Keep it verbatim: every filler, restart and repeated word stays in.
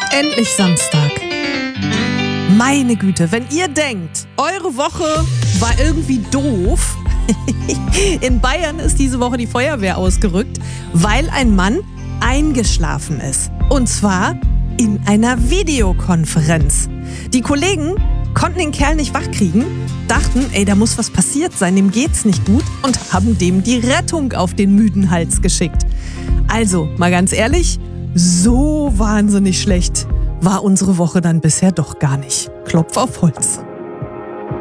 Endlich Samstag. Meine Güte, wenn ihr denkt, eure Woche war irgendwie doof. In Bayern ist diese Woche die Feuerwehr ausgerückt, weil ein Mann eingeschlafen ist. Und zwar in einer Videokonferenz. Die Kollegen konnten den Kerl nicht wachkriegen, dachten, ey, da muss was passiert sein, dem geht's nicht gut und haben dem die Rettung auf den müden Hals geschickt. Also, mal ganz ehrlich, so wahnsinnig schlecht war unsere Woche dann bisher doch gar nicht. Klopf auf Holz.